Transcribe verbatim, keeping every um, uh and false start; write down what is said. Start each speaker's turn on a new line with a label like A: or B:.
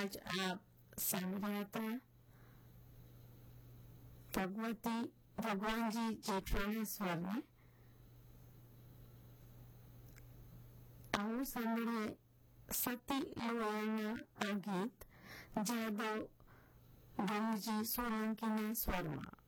A: आज आप सामने હતા ભગવતી ભગવાનજી જેઠવાના સ્વરને. આવું સાંભળીએ સતી લોયાના આ ગીત જાદવ ગણજી સોલંકીના સ્વરમાં.